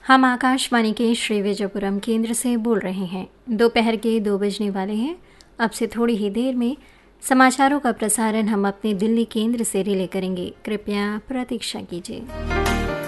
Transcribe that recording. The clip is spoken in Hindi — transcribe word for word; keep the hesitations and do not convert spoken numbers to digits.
हम आकाशवाणी के श्री विजयपुरम केंद्र से बोल रहे हैं। दोपहर के दो बजने वाले हैं। अब से थोड़ी ही देर में समाचारों का प्रसारण हम अपने दिल्ली केंद्र से रिले करेंगे। कृपया प्रतीक्षा कीजिए।